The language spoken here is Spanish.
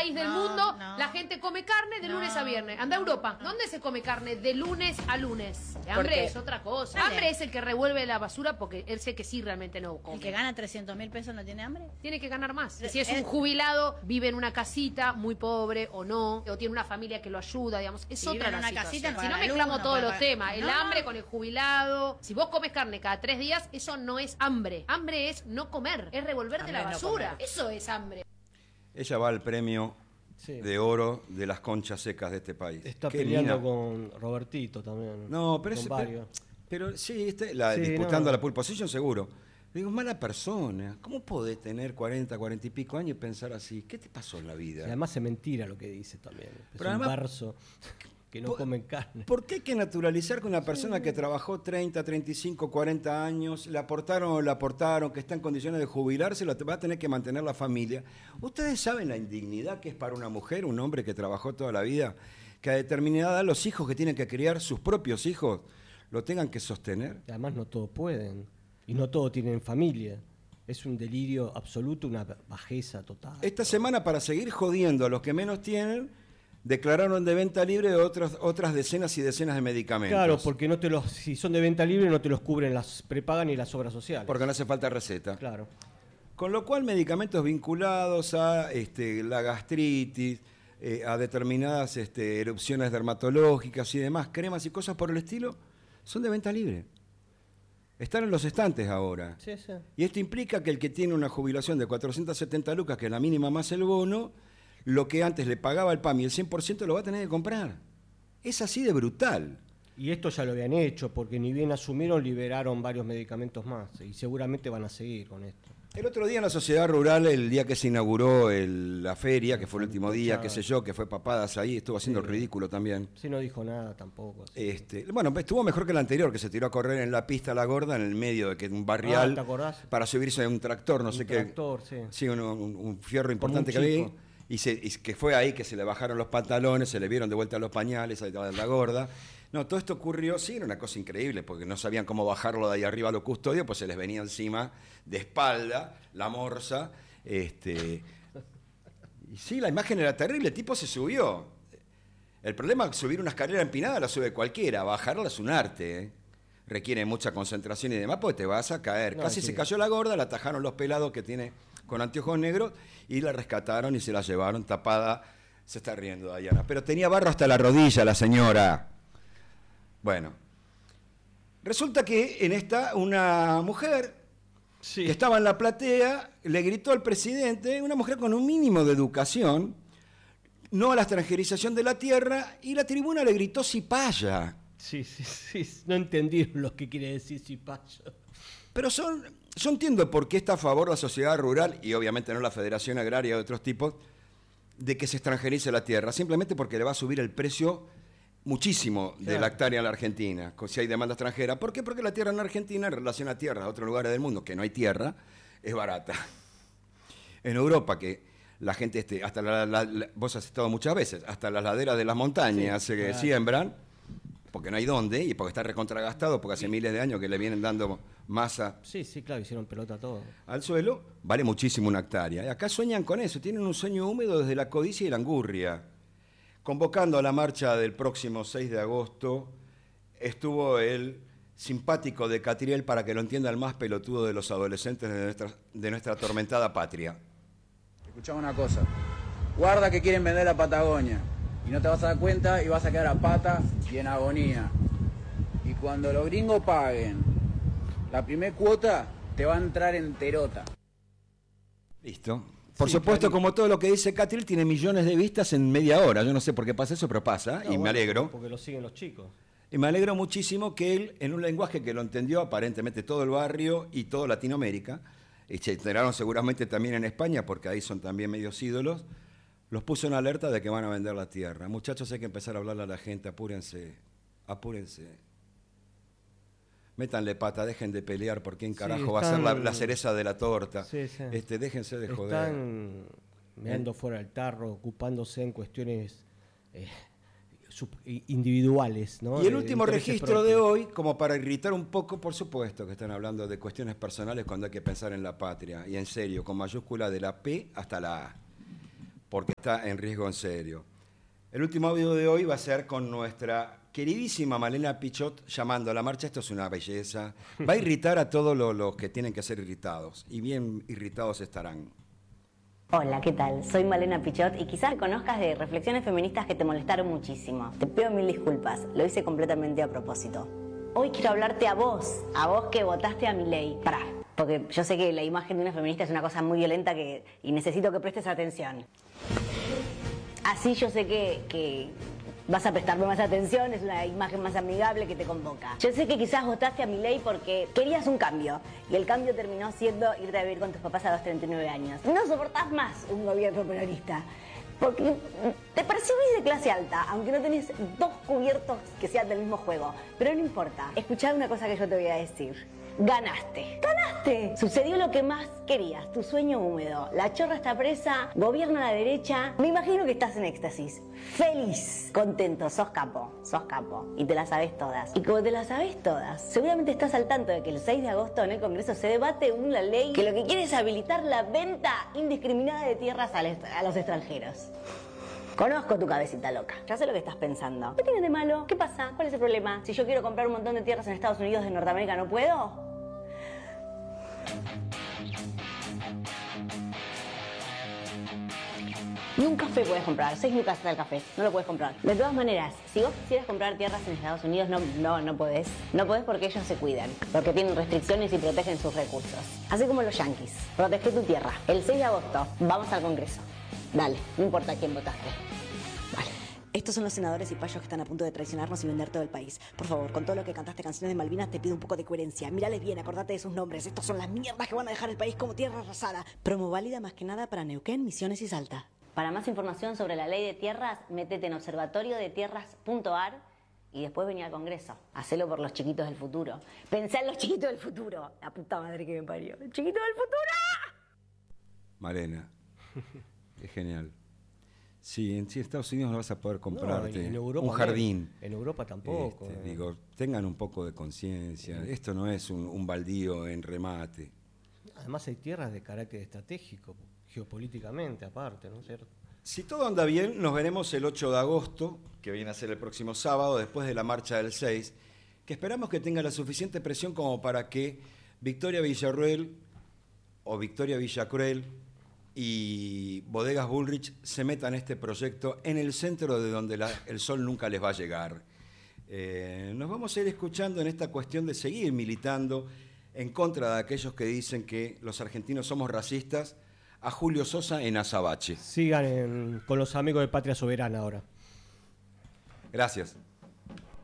país del mundo la gente come carne de lunes a viernes. Anda a Europa. ¿Dónde se come carne de lunes a lunes? Hambre es otra cosa. Dale. Hambre es el que revuelve la basura porque él sé que sí realmente no come. ¿El que gana 300.000 pesos no tiene hambre? Tiene que ganar más. Si es un jubilado, vive en una casita muy pobre o no, o tiene una familia que lo ayuda, digamos, es Si otra vive en la una situación. casita, Si paga no la mezclamos luz, todos no los paga- temas, el No. hambre con el jubilado. Si vos comes carne cada 3 días, eso no es hambre. Hambre es no comer, es revolverte la Hambre es no basura. comer. Eso es hambre. Ella va al premio Sí. de oro de las conchas secas de este país. Está Qué peleando mina. con Robertito también. No, pero, con varios. pero sí, Sí, disputando no. la pole position seguro. Digo, mala persona. ¿Cómo podés tener 40 y pico años y pensar así? ¿Qué te pasó en la vida? Y además es mentira lo que dice también. Es Pero un además- verso que no ¿Por- comen carne. ¿Por qué hay que naturalizar que una persona que trabajó 30, 35, 40 años, la aportaron, que está en condiciones de jubilarse, va a tener que mantener la familia? ¿Ustedes saben la indignidad que es para una mujer, un hombre que trabajó toda la vida, que a determinada edad los hijos que tienen que criar, sus propios hijos, lo tengan que sostener? Y además no todos pueden. Y no todos tienen familia. Es un delirio absoluto, una bajeza total. Esta semana, para seguir jodiendo a los que menos tienen, declararon de venta libre otras decenas y decenas de medicamentos. Claro, porque si son de venta libre no te los cubren las prepagas ni las obras sociales. Porque no hace falta receta. Claro. Con lo cual, medicamentos vinculados a la gastritis, a determinadas erupciones dermatológicas y demás, cremas y cosas por el estilo, son de venta libre. Están en los estantes ahora. Sí, sí. Y esto implica que el que tiene una jubilación de 470 lucas, que es la mínima más el bono, lo que antes le pagaba el PAMI, el 100% lo va a tener que comprar. Es así de brutal. Y esto ya lo habían hecho, porque ni bien asumieron, liberaron varios medicamentos más. Y seguramente van a seguir con esto. El otro día en la Sociedad Rural, el día que se inauguró la feria, que fue el último día, qué sé yo, que fue Papadas ahí, estuvo haciendo el ridículo también. Sí, no dijo nada tampoco. Sí. Bueno, estuvo mejor que el anterior, que se tiró a correr en la pista La Gorda, en el medio de un barrial, ¿te acordás? para subirse a un tractor, no Un sé tractor, qué. sí. Sí, un fierro importante que un había. chico. Y que fue ahí que se le bajaron los pantalones, se le vieron de vuelta los pañales, ahí estaba La Gorda. No, todo esto ocurrió, sí, era una cosa increíble, porque no sabían cómo bajarlo de ahí arriba a los custodios, pues se les venía encima de espalda la morsa. Y sí, la imagen era terrible, el tipo se subió. El problema es subir una escalera empinada, la sube cualquiera, bajarla es un arte, ¿eh? Requiere mucha concentración y demás, porque te vas a caer. No, Casi sí. se cayó La Gorda, la atajaron los pelados que tiene con anteojos negros y la rescataron y se la llevaron tapada. Se está riendo Dayana, pero tenía barro hasta la rodilla la señora. Bueno, resulta que en esta una mujer Sí. que estaba en la platea le gritó al presidente, una mujer con un mínimo de educación, no a la extranjerización de la tierra, y la tribuna le gritó cipaya. Sí. No entendieron lo que quiere decir cipayo. Pero yo entiendo por qué está a favor la sociedad rural, y obviamente no la Federación Agraria de otros tipos, de que se extranjerice la tierra, simplemente porque le va a subir el precio muchísimo de la hectárea en la Argentina, si hay demanda extranjera. ¿Por qué? Porque la tierra en Argentina, en relación a tierras de otros lugares del mundo, que no hay tierra, es barata. En Europa, que la gente, hasta vos has estado muchas veces, hasta las laderas de las montañas se siembran, porque no hay dónde, y porque está recontragastado, porque hace miles de años que le vienen dando masa Sí, claro, hicieron pelota todo. al suelo, vale muchísimo una hectárea. Y acá sueñan con eso, tienen un sueño húmedo desde la codicia y la angurria. Convocando a la marcha del próximo 6 de agosto, estuvo el simpático de Catriel, para que lo entienda el más pelotudo de los adolescentes de nuestra atormentada patria. Escuchá una cosa, guarda que quieren vender la Patagonia y no te vas a dar cuenta y vas a quedar a pata y en agonía. Y cuando los gringos paguen la primer cuota, te va a entrar enterota. Listo. Por supuesto, como todo lo que dice Catriel, tiene millones de vistas en media hora. Yo no sé por qué pasa eso, pero pasa, y me alegro. Porque lo siguen los chicos. Y me alegro muchísimo que él, en un lenguaje que lo entendió aparentemente todo el barrio y toda Latinoamérica, y se enteraron seguramente también en España, porque ahí son también medios ídolos, los puso en alerta de que van a vender la tierra. Muchachos, hay que empezar a hablarle a la gente, apúrense, métanle pata, dejen de pelear, por quién carajo va a ser la cereza de la torta. Sí. Déjense de joder. Están meando fuera del tarro, ocupándose en cuestiones individuales, ¿no? Y el último intereses registro propios. de hoy, como para irritar un poco, por supuesto que están hablando de cuestiones personales cuando hay que pensar en la patria, y en serio, con mayúscula de la P hasta la A. porque está en riesgo en serio. El último audio de hoy va a ser con nuestra queridísima Malena Pichot llamando a la marcha. Esto es una belleza. Va a irritar a todos los que tienen que ser irritados. Y bien irritados estarán. Hola, ¿qué tal? Soy Malena Pichot y quizás conozcas de reflexiones feministas que te molestaron muchísimo. Te pido mil disculpas, lo hice completamente a propósito. Hoy quiero hablarte a vos que votaste a Milei. Pará, porque yo sé que la imagen de una feminista es una cosa muy violenta y necesito que prestes atención. Así yo sé que vas a prestarme más atención, es una imagen más amigable que te convoca. Yo sé que quizás votaste a Milei porque querías un cambio, y el cambio terminó siendo irte a vivir con tus papás a los 39 años. No soportás más un gobierno peronista, porque te percibís de clase alta, aunque no tenés 2 cubiertos que sean del mismo juego. Pero no importa, escuchá una cosa que yo te voy a decir. Ganaste. ¡Ganaste! Sucedió lo que más querías, tu sueño húmedo. La chorra está presa, gobierna la derecha. Me imagino que estás en éxtasis. Feliz, contento, sos capo. Y te las sabés todas. Y como te las sabés todas, seguramente estás al tanto de que el 6 de agosto en el Congreso se debate una ley que lo que quiere es habilitar la venta indiscriminada de tierras a los extranjeros. Conozco tu cabecita loca. Ya sé lo que estás pensando. ¿Qué tiene de malo? ¿Qué pasa? ¿Cuál es el problema? Si yo quiero comprar un montón de tierras en Estados Unidos de Norteamérica, ¿no puedo? Ni un café puedes comprar. 6 lucas está el café. No lo puedes comprar. De todas maneras, si vos quisieras comprar tierras en Estados Unidos, no podés. No podés porque ellos se cuidan. Porque tienen restricciones y protegen sus recursos. Así como los yanquis. Protege tu tierra. El 6 de agosto vamos al Congreso. Dale, no importa a quién votaste. Vale. Estos son los senadores y payos que están a punto de traicionarnos y vender todo el país. Por favor, con todo lo que cantaste canciones de Malvinas, te pido un poco de coherencia. Mírales bien, acordate de sus nombres. Estos son las mierdas que van a dejar el país como tierra arrasada. Promo válida más que nada para Neuquén, Misiones y Salta. Para más información sobre la ley de tierras, métete en observatoriodetierras.ar y después vení al Congreso. Hacelo por los chiquitos del futuro. Pensá en los chiquitos del futuro. La puta madre que me parió. ¡Chiquitos del futuro! Malena. Es genial. Sí, en Estados Unidos no vas a poder comprarte en Europa un jardín. En Europa tampoco. Digo, tengan un poco de conciencia. Esto no es un baldío en remate. Además hay tierras de carácter estratégico, geopolíticamente aparte, ¿no es cierto? Si todo anda bien, nos veremos el 8 de agosto, que viene a ser el próximo sábado, después de la marcha del 6, que esperamos que tenga la suficiente presión como para que Victoria Villarruel o Victoria Villacruel y Bodegas Bullrich se metan en este proyecto en el centro de donde el sol nunca les va a llegar. Nos vamos a ir escuchando en esta cuestión de seguir militando en contra de aquellos que dicen que los argentinos somos racistas, a Julio Sosa en Azabache. Sigan con los amigos de Patria Soberana ahora. Gracias.